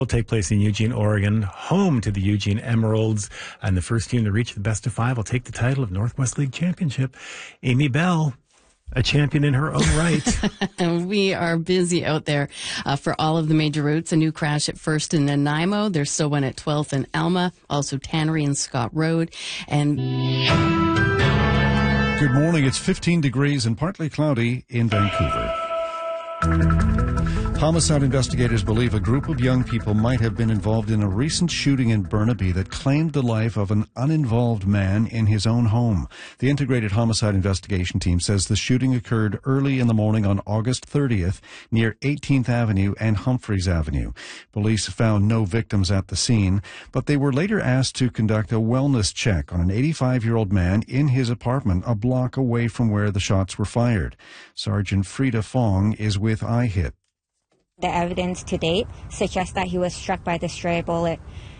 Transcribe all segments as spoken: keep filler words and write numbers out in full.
will take place in Eugene, Oregon, home to the Eugene Emeralds. And the first team to reach the best of five will take the title of Northwest League Championship. Amy Bell, a champion in her own right. We are busy out there uh, for all of the major routes. A new crash at First in Nanaimo. There's still one at twelfth in Alma. Also Tannery and Scott Road. And good morning. It's fifteen degrees and partly cloudy in Vancouver. Homicide investigators believe a group of young people might have been involved in a recent shooting in Burnaby that claimed the life of an uninvolved man in his own home. The Integrated Homicide Investigation Team says the shooting occurred early in the morning on August thirtieth near eighteenth Avenue and Humphreys Avenue. Police found no victims at the scene, but they were later asked to conduct a wellness check on an eighty-five-year-old man in his apartment a block away from where the shots were fired. Sergeant Frida Fong is with I H I T. The evidence to date suggests that he was struck by the stray bullet.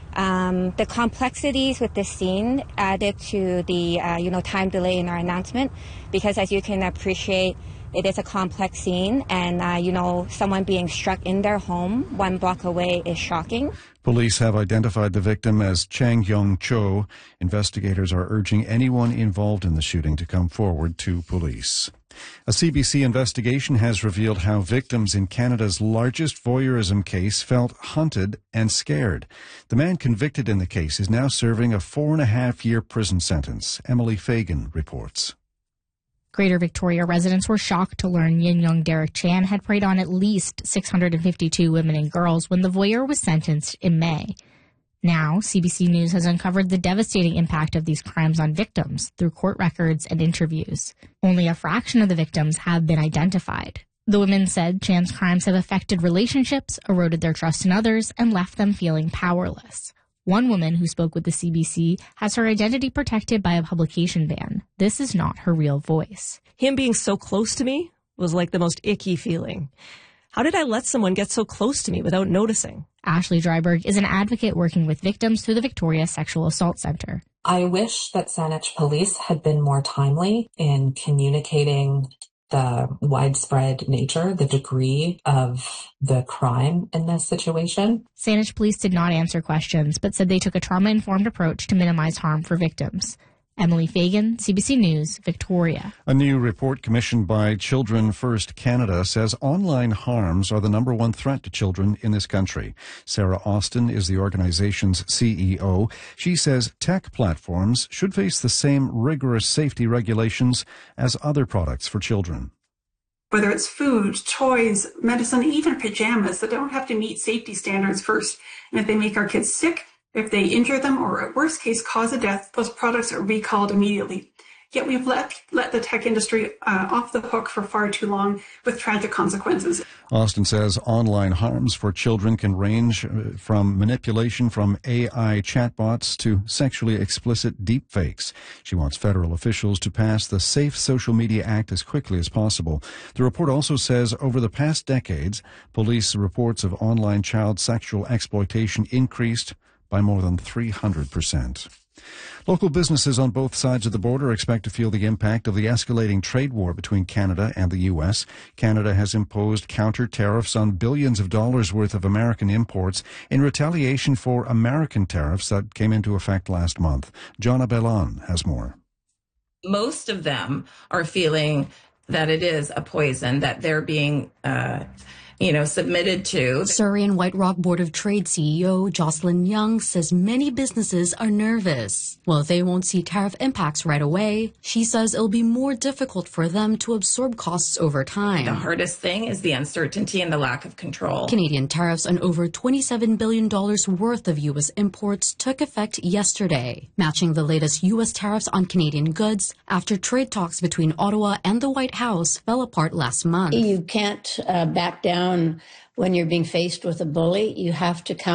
Um, the complexities with this scene added to the uh, you know time delay in our announcement, because as you can appreciate, it is a complex scene, and uh, you know someone being struck in their home one block away is shocking. Police have identified the victim as Chang Yong Cho. Investigators are urging anyone involved in the shooting to come forward to police. A C B C investigation has revealed how victims in Canada's largest voyeurism case felt hunted and scared. The man convicted in the case is now serving a four and a half year prison sentence. Emily Fagan reports. Greater Victoria residents were shocked to learn Yin Young Derek Chan had preyed on at least six hundred fifty-two women and girls when the voyeur was sentenced in May. Now, C B C News has uncovered the devastating impact of these crimes on victims through court records and interviews. Only a fraction of the victims have been identified. The women said Chan's crimes have affected relationships, eroded their trust in others, and left them feeling powerless. One woman who spoke with the C B C has her identity protected by a publication ban. This is not her real voice. Him being so close to me was like the most icky feeling. How did I let someone get so close to me without noticing? Ashley Dryberg is an advocate working with victims through the Victoria Sexual Assault Centre. I wish that Saanich Police had been more timely in communicating the widespread nature, the degree of the crime in this situation. Saanich Police did not answer questions, but said they took a trauma-informed approach to minimize harm for victims. Emily Fagan, C B C News, Victoria. A new report commissioned by Children First Canada says online harms are the number one threat to children in this country. Sarah Austin is the organization's C E O. She says tech platforms should face the same rigorous safety regulations as other products for children. Whether it's food, toys, medicine, even pajamas, that don't have to meet safety standards first. And if they make our kids sick, if they injure them, or at worst case cause a death, those products are recalled immediately. Yet we've let, let the tech industry uh, off the hook for far too long with tragic consequences. Austin says online harms for children can range from manipulation from A I chatbots to sexually explicit deepfakes. She wants federal officials to pass the Safe Social Media Act as quickly as possible. The report also says over the past decades, police reports of online child sexual exploitation increased by more than three hundred percent. Local businesses on both sides of the border expect to feel the impact of the escalating trade war between Canada and the U S. Canada has imposed counter tariffs on billions of dollars worth of American imports in retaliation for American tariffs that came into effect last month. Jonna Bellon has more. Most of them are feeling that it is a poison, that they're being uh you know, submitted to. Surrey and White Rock Board of Trade C E O Jocelyn Young says many businesses are nervous. While they won't see tariff impacts right away, she says it'll be more difficult for them to absorb costs over time. The hardest thing is the uncertainty and the lack of control. Canadian tariffs on over twenty-seven billion dollars worth of U S imports took effect yesterday, matching the latest U S tariffs on Canadian goods after trade talks between Ottawa and the White House fell apart last month. You can't uh, back down when you're being faced with a bully. You have to count